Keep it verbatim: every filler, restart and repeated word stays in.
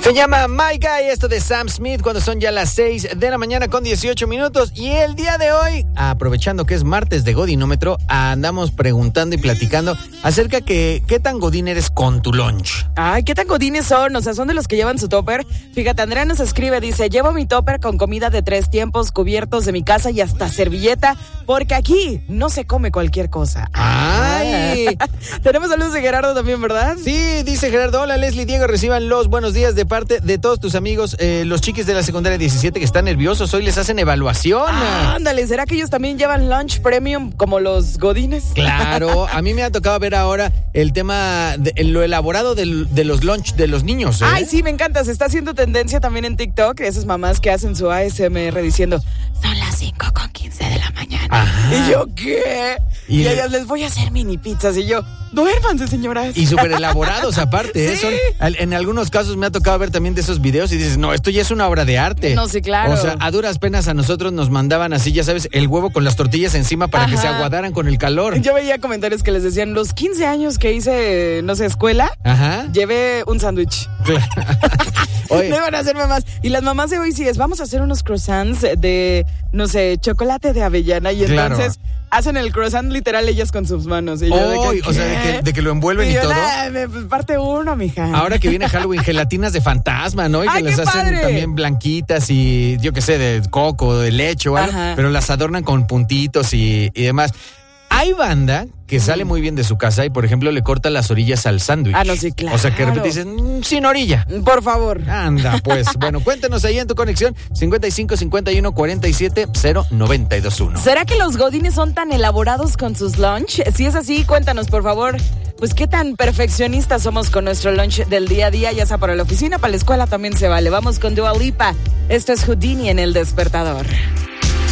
Se llama My Guy, esto de Sam Smith, cuando son ya las seis de la mañana con dieciocho minutos. Y el día de hoy, aprovechando que es martes de Godinómetro, andamos preguntando y platicando acerca que qué tan godín eres con tu lunch. Ay, qué tan godines son, o sea, son de los que llevan su topper. Fíjate, Andrea nos escribe, dice, llevo mi topper con comida de tres tiempos, cubiertos de mi casa y hasta servilleta, porque aquí no se come cualquier cosa. ¡Ay! Tenemos saludos de Gerardo también, ¿verdad? Sí, dice Gerardo, hola Leslie, Diego, reciban los buenos días de parte de todos tus amigos, eh, los chiquis de la secundaria diecisiete que están nerviosos, hoy les hacen evaluación. Ah, ándale, ¿será que ellos también llevan lunch premium como los godines? Claro, a mí me ha tocado ver ahora el tema, de, lo elaborado de, de los lunch de los niños. ¿eh? Ay, sí, me encanta, se está haciendo tendencia también en TikTok, esas mamás que hacen su A S M R diciendo, son las cinco con quince de la mañana. Ajá. Y yo, ¿qué? Y, y ellas, les voy a hacer mini pizzas, y yo, duérmanse, señoras. Y súper elaborados aparte, ¿eh? Sí. Son, en algunos casos me ha tocado ver también de esos videos y dices, no, esto ya es una obra de arte. No, sí, claro. O sea, a duras penas a nosotros nos mandaban así, ya sabes, el huevo con las tortillas encima para Ajá. que se aguadaran con el calor. Yo veía comentarios que les decían, los quince años que hice, no sé, escuela, Ajá. llevé un sándwich. Oye. No iban a hacer mamás. Y las mamás de hoy sí es, vamos a hacer unos croissants de, no sé, chocolate de avellana. Y Claro. entonces hacen el croissant literal ellas con sus manos. Y yo de Oy, que, o sea, de que, de que lo envuelven y y, yo, todo. "Nah, me- pues, parte uno, mija". Ahora que viene Halloween, gelatinas de fantasma, ¿no? Y que ¡Ay, las qué hacen padre! también blanquitas y yo qué sé, de coco, de leche o algo, Ajá. pero las adornan con puntitos y, y demás. Hay banda que sale muy bien de su casa y, por ejemplo, le corta las orillas al sándwich. Ah, no, sí, claro. O sea, que de repente dicen, "Mm, sin orilla". Por favor. Anda, pues. Bueno, cuéntanos ahí en tu conexión cincuenta y cinco cincuenta y uno cuarenta y siete cero noventa y dos uno. ¿Será que los godines son tan elaborados con sus lunch? Si es así, cuéntanos, por favor. Pues qué tan perfeccionistas somos con nuestro lunch del día a día, ya sea para la oficina, para la escuela también se vale. Vamos con Dua Lipa. Esto es Houdini en El Despertador.